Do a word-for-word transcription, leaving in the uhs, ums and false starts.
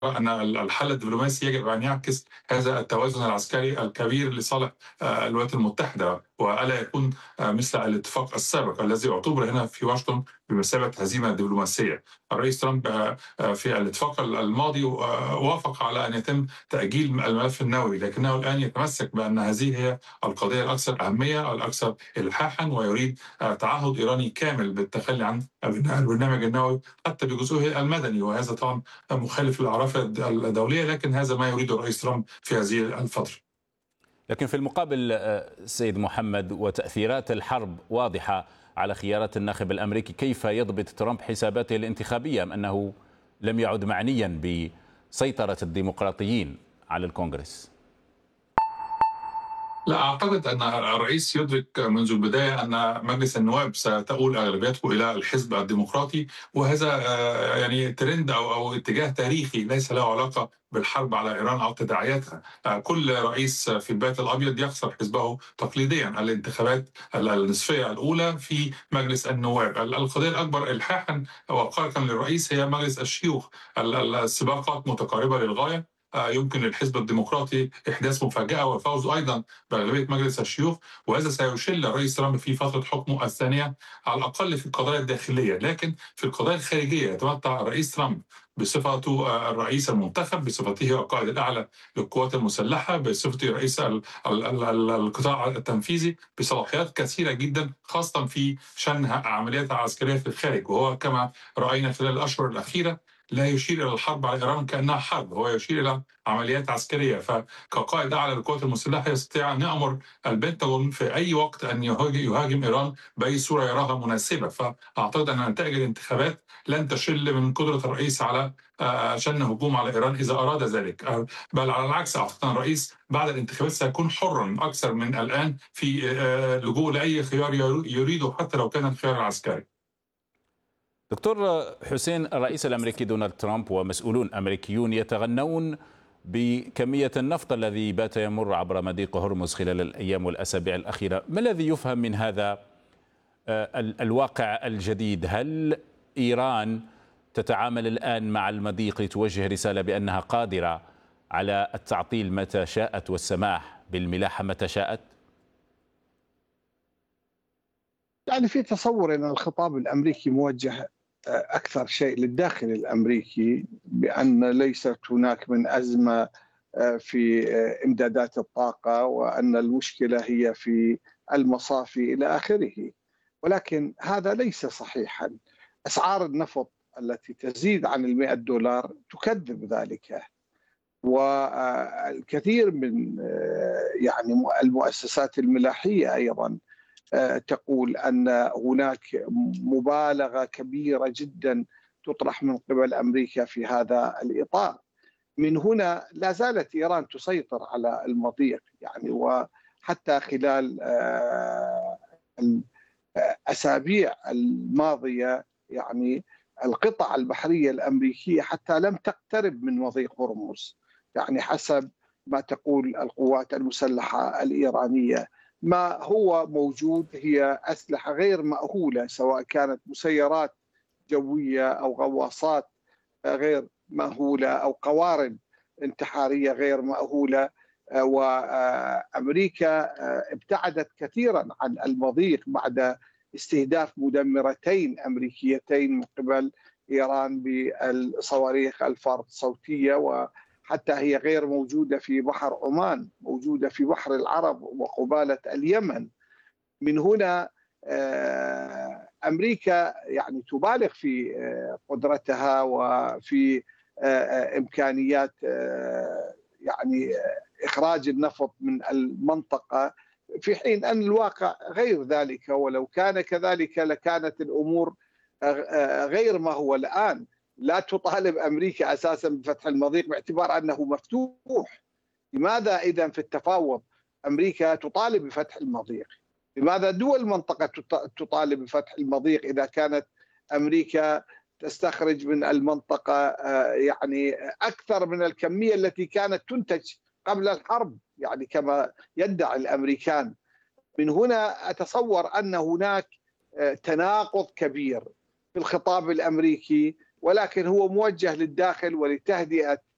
أن الحل الدبلوماسي يجب أن يعكس هذا التوازن العسكري الكبير لصالح آه، الولايات المتحدة، وألا يكون آه، مثل الاتفاق السابق الذي اعتبر هنا في واشنطن بمثابة هزيمة دبلوماسية. الرئيس ترامب آه، آه، في الاتفاق الماضي آه، وافق على أن يتم تأجيل الملف النووي، لكنه الآن يتمسك بأن هذه هي القضية الأكثر أهمية والأكثر إلحاحا، ويريد آه، تعهد إيراني كامل بالتخلي عن البرنامج النووي حتى بجزئه المدني، وهذا طبعا مخالف للأعراف الدولية، لكن هذا ما يريده الرئيس ترامب في هذه الفترة. لكن في المقابل آه، سيد محمد، وتأثيرات الحرب واضحة على خيارات الناخب الأمريكي، كيف يضبط ترامب حساباته الانتخابية أم أنه لم يعد معنيا بسيطرة الديمقراطيين على الكونغرس؟ لا أعتقد أن الرئيس يدرك منذ البداية أن مجلس النواب ستؤول أغلبيته إلى الحزب الديمقراطي، وهذا آه، يعني ترند أو أو اتجاه تاريخي ليس له علاقة بالحرب على إيران أو تداعياتها. آه، كل رئيس في البيت الأبيض يخسر حزبه تقليديا الانتخابات النصفية الأولى في مجلس النواب. القضية الأكبر إلحاحا وقلقا للرئيس هي مجلس الشيوخ. السباقات متقاربة للغاية. آه، يمكن للحزب الديمقراطي إحداث مفاجأة والفوز أيضا بأغلبية مجلس الشيوخ، وهذا سيشل الرئيس ترامب في فترة حكمه الثانية على الأقل في القضايا الداخلية. لكن في القضايا الخارجية يتمتع الرئيس ترامب بصفته آه، الرئيس المنتخب، بصفته القائد الأعلى للقوات المسلحة، بصفته رئيس ال- ال- ال- ال- القطاع التنفيذي، بصلاحيات كثيرة جدا خاصة في شن عمليات عسكرية في الخارج. وهو كما رأينا خلال الأشهر الأخيرة لا يشير إلى الحرب على إيران كأنها حرب، هو يشير إلى عمليات عسكرية. فكقائد أعلى للقوات المسلحة يستطيع أن يأمر البنتاغون في أي وقت أن يهاجم يهاجم إيران بأي صورة يراها مناسبة. فأعتقد أن نتائج الانتخابات لن تشل من قدرة الرئيس على آه، شن هجوم على إيران إذا أراد ذلك. آه، بل على العكس، أعتقد أن الرئيس بعد الانتخابات سيكون حرا أكثر من الآن في آه، اللجوء لأي خيار يريده حتى لو كان الخيار العسكري. دكتور حسين، الرئيس الأمريكي دونالد ترامب ومسؤولون أمريكيون يتغنون بكمية النفط الذي بات يمر عبر مضيق هرمز خلال الأيام والأسابيع الأخيرة. ما الذي يفهم من هذا آه، ال- الواقع الجديد؟ هل إيران تتعامل الآن مع المضيق لتوجه رسالة بأنها قادرة على التعطيل متى شاءت والسماح بالملاحة متى شاءت؟ يعني في تصور أن الخطاب الأمريكي موجه آه، أكثر شيء للداخل الأمريكي، بأن ليست هناك من أزمة آه، في آه، إمدادات الطاقة، وأن المشكلة هي في المصافي إلى آخره. ولكن هذا ليس صحيحا. أسعار النفط التي تزيد عن المئة دولار تكذب ذلك، والكثير من آه، يعني المؤسسات الملاحية أيضا تقول أن هناك مبالغة كبيرة جدا تطرح من قبل أمريكا في هذا الإطار. من هنا لا زالت إيران تسيطر على المضيق، يعني وحتى خلال آه، الأسابيع الماضية، يعني القطع البحرية الأمريكية حتى لم تقترب من مضيق هرمز، يعني حسب ما تقول القوات المسلحة الإيرانية. ما هو موجود هي أسلحة غير مأهولة، سواء كانت مسيرات جوية أو غواصات غير مأهولة أو قوارب انتحارية غير مأهولة. وأمريكا ابتعدت كثيرا عن المضيق بعد استهداف مدمرتين أمريكيتين من قبل إيران بالصواريخ الفارط صوتية، وحتى هي غير موجودة في بحر عمان، موجودة في بحر العرب وقبالة اليمن. من هنا أمريكا يعني تبالغ في قدرتها وفي إمكانيات يعني إخراج النفط من المنطقة، في حين أن الواقع غير ذلك. ولو كان كذلك لكانت الأمور غير ما هو الآن. لا تطالب أمريكا أساسا بفتح المضيق باعتبار أنه مفتوح. لماذا إذا في التفاوض أمريكا تطالب بفتح المضيق؟ لماذا دول المنطقة تطالب بفتح المضيق إذا كانت أمريكا تستخرج من المنطقة يعني أكثر من الكمية التي كانت تنتج قبل الحرب، يعني كما يدعي الأمريكان؟ من هنا أتصور أن هناك تناقض كبير في الخطاب الأمريكي، ولكن هو موجه للداخل ولتهدئة